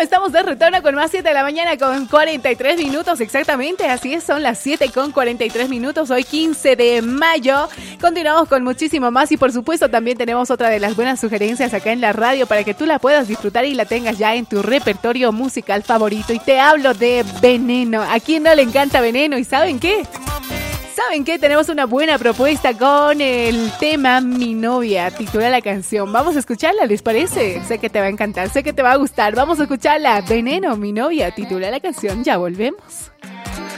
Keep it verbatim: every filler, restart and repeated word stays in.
estamos de retorno con más siete de la mañana con cuarenta y tres minutos exactamente. Así es, son las siete con cuarenta y tres minutos. Hoy quince de mayo. Continuamos con muchísimo más y por supuesto también tenemos otra de las buenas sugerencias acá en la radio para que tú la puedas disfrutar y la tengas ya en tu repertorio musical favorito. Y te hablo de Veneno. ¿A quién no le encanta Veneno? ¿Y saben qué? ¿Saben qué? Tenemos una buena propuesta con el tema Mi Novia, titula la canción. Vamos a escucharla, ¿les parece? Sé que te va a encantar, sé que te va a gustar. Vamos a escucharla. Veneno, Mi Novia, titula la canción. Ya volvemos.